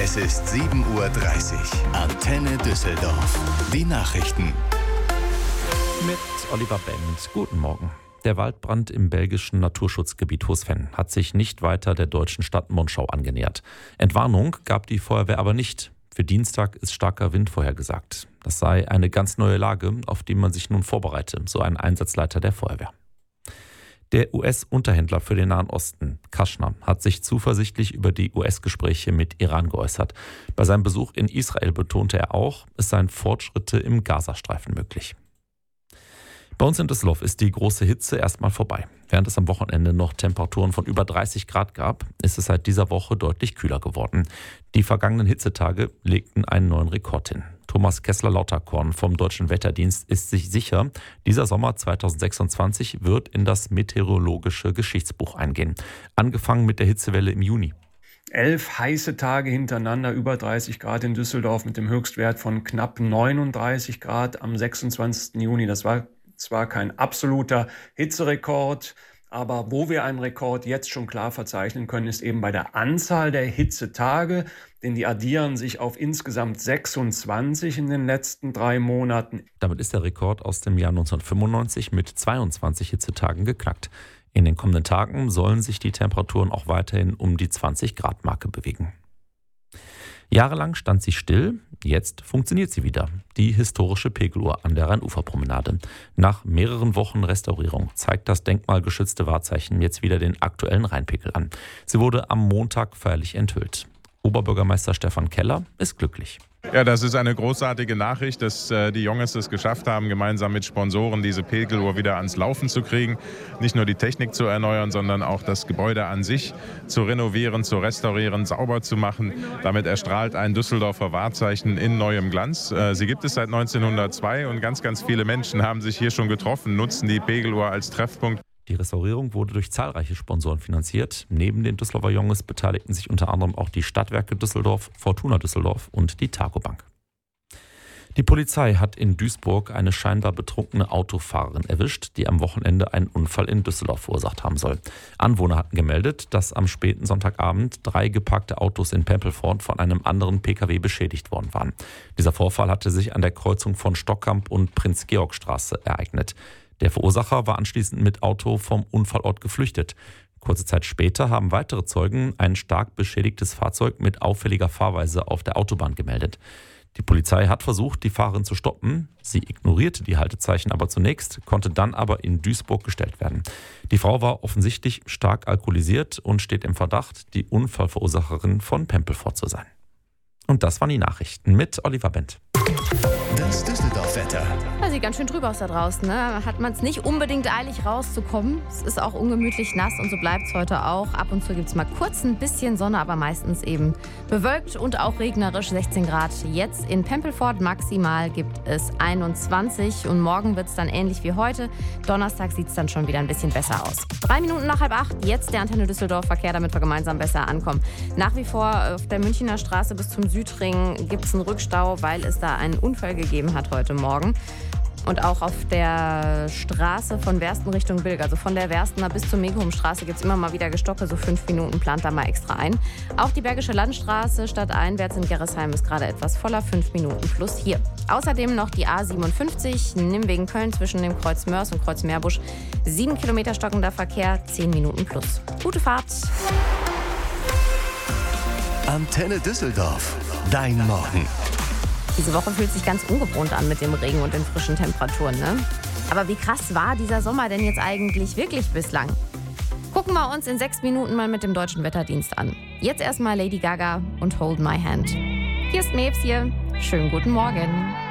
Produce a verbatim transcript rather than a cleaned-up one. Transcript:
Es ist sieben Uhr dreißig. Antenne Düsseldorf. Die Nachrichten. Mit Oliver Benz. Guten Morgen. Der Waldbrand im belgischen Naturschutzgebiet Hoesven hat sich nicht weiter der deutschen Stadt Monschau angenähert. Entwarnung gab die Feuerwehr aber nicht. Für Dienstag ist starker Wind vorhergesagt. Das sei eine ganz neue Lage, auf die man sich nun vorbereite, so ein Einsatzleiter der Feuerwehr. Der U S-Unterhändler für den Nahen Osten, Kushner, hat sich zuversichtlich über die U S-Gespräche mit Iran geäußert. Bei seinem Besuch in Israel betonte er auch, es seien Fortschritte im Gazastreifen möglich. Bei uns in Düsseldorf ist die große Hitze erstmal vorbei. Während es am Wochenende noch Temperaturen von über dreißig Grad gab, ist es seit dieser Woche deutlich kühler geworden. Die vergangenen Hitzetage legten einen neuen Rekord hin. Thomas Kessler-Lauterkorn vom Deutschen Wetterdienst ist sich sicher, dieser Sommer zweitausendsechsundzwanzig wird in das meteorologische Geschichtsbuch eingehen. Angefangen mit der Hitzewelle im Juni. Elf heiße Tage hintereinander, über dreißig Grad in Düsseldorf mit dem Höchstwert von knapp neununddreißig Grad am sechsundzwanzigsten Juni. Das war zwar kein absoluter Hitzerekord, aber wo wir einen Rekord jetzt schon klar verzeichnen können, ist eben bei der Anzahl der Hitzetage, denn die addieren sich auf insgesamt sechsundzwanzig in den letzten drei Monaten. Damit ist der Rekord aus dem Jahr neunzehnhundertfünfundneunzig mit zweiundzwanzig Hitzetagen geknackt. In den kommenden Tagen sollen sich die Temperaturen auch weiterhin um die zwanzig Grad Marke bewegen. Jahrelang stand sie still, jetzt funktioniert sie wieder. Die historische Pegeluhr an der Rheinuferpromenade. Nach mehreren Wochen Restaurierung zeigt das denkmalgeschützte Wahrzeichen jetzt wieder den aktuellen Rheinpegel an. Sie wurde am Montag feierlich enthüllt. Oberbürgermeister Stefan Keller ist glücklich. Ja, das ist eine großartige Nachricht, dass äh, die Jungs es geschafft haben, gemeinsam mit Sponsoren diese Pegeluhr wieder ans Laufen zu kriegen. Nicht nur die Technik zu erneuern, sondern auch das Gebäude an sich zu renovieren, zu restaurieren, sauber zu machen. Damit erstrahlt ein Düsseldorfer Wahrzeichen in neuem Glanz. Äh, sie gibt es seit neunzehnhundertzwei und ganz, ganz viele Menschen haben sich hier schon getroffen, nutzen die Pegeluhr als Treffpunkt. Die Restaurierung wurde durch zahlreiche Sponsoren finanziert. Neben den Düsseldorfer Jungs beteiligten sich unter anderem auch die Stadtwerke Düsseldorf, Fortuna Düsseldorf und die Targobank. Die Polizei hat in Duisburg eine scheinbar betrunkene Autofahrerin erwischt, die am Wochenende einen Unfall in Düsseldorf verursacht haben soll. Anwohner hatten gemeldet, dass am späten Sonntagabend drei geparkte Autos in Pempelfort von einem anderen Pkw beschädigt worden waren. Dieser Vorfall hatte sich an der Kreuzung von Stockkamp und Prinz-Georg-Straße ereignet. Der Verursacher war anschließend mit Auto vom Unfallort geflüchtet. Kurze Zeit später haben weitere Zeugen ein stark beschädigtes Fahrzeug mit auffälliger Fahrweise auf der Autobahn gemeldet. Die Polizei hat versucht, die Fahrerin zu stoppen. Sie ignorierte die Haltezeichen aber zunächst, konnte dann aber in Duisburg gestellt werden. Die Frau war offensichtlich stark alkoholisiert und steht im Verdacht, die Unfallverursacherin von Pempelfort zu sein. Und das waren die Nachrichten mit Oliver Bendt. Das Düsseldorf-Wetter. Ja, sieht ganz schön trüb aus da draußen. Ne? Hat man es nicht unbedingt eilig rauszukommen. Es ist auch ungemütlich nass und so bleibt es heute auch. Ab und zu gibt es mal kurz ein bisschen Sonne, aber meistens eben bewölkt und auch regnerisch. sechzehn Grad jetzt in Pempelfort. Maximal gibt es einundzwanzig und morgen wird es dann ähnlich wie heute. Donnerstag sieht es dann schon wieder ein bisschen besser aus. Drei Minuten nach halb acht, jetzt der Antenne Düsseldorf Verkehr, damit wir gemeinsam besser ankommen. Nach wie vor auf der Münchner Straße bis zum Südring gibt es einen Rückstau, weil es da einen Unfall gegeben hat heute Morgen. Und auch auf der Straße von Wersten Richtung Bilk, also von der Werstener bis zur Megahumstraße, gibt es immer mal wieder Gestocke, so fünf Minuten plant da mal extra ein. Auch die Bergische Landstraße stadteinwärts in Gerresheim ist gerade etwas voller, fünf Minuten plus hier. Außerdem noch die A siebenundfünfzig, Nimwegen-Köln zwischen dem Kreuz Mörs und Kreuz Meerbusch. sieben Kilometer stockender Verkehr, zehn Minuten plus. Gute Fahrt! Antenne Düsseldorf. Dein Morgen. Diese Woche fühlt sich ganz ungewohnt an mit dem Regen und den frischen Temperaturen, ne? Aber wie krass war dieser Sommer denn jetzt eigentlich wirklich bislang? Gucken wir uns in sechs Minuten mal mit dem Deutschen Wetterdienst an. Jetzt erstmal Lady Gaga und Hold My Hand. Hier ist Mebs hier. Schönen guten Morgen.